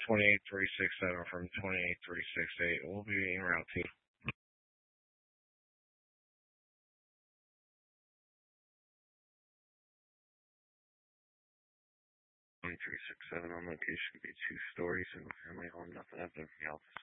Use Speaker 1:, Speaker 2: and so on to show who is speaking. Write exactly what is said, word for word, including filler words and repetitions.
Speaker 1: twenty-eight three six seven from twenty-eight three six eight. We'll be en route to twenty-three six seven on location. Be two stories and family home. Nothing up there from the office.